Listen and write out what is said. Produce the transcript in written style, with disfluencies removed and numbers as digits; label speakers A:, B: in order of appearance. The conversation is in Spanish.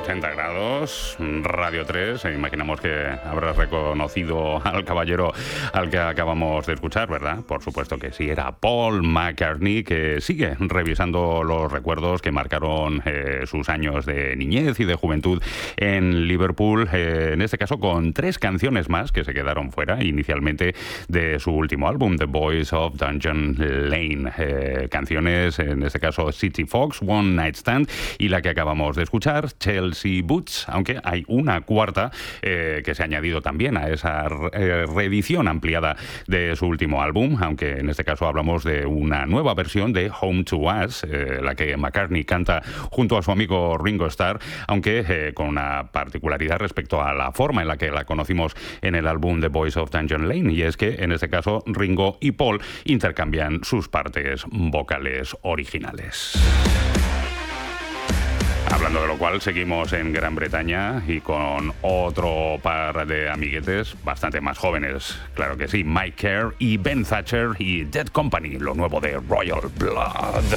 A: 80 grados, Radio 3. Imaginamos que habrás reconocido al caballero al que acabamos de escuchar, ¿verdad? Por supuesto que sí, era Paul McCartney, que sigue revisando los recuerdos que marcaron sus años de niñez y de juventud en Liverpool, en este caso con 3 canciones más que se quedaron fuera inicialmente de su último álbum, The Boys of Dungeon Lane. Canciones, en este caso City Fox, One Night Stand, y la que acabamos de escuchar, Chelsea Boots, aunque hay una cuarta que se ha añadido también a esa reedición ampliada de su último álbum, aunque en este caso hablamos de una nueva versión de Home to Us, la que McCartney canta junto a su amigo Ringo Starr, aunque con una particularidad respecto a la forma en la que la conocimos en el álbum The Boys of Dungeon Lane, y es que en este caso Ringo y Paul intercambian sus partes vocales originales. Hablando de lo cual, seguimos en Gran Bretaña y con otro par de amiguetes bastante más jóvenes, claro que sí, Mike Kerr y Ben Thatcher y Dead Company, lo nuevo de Royal Blood.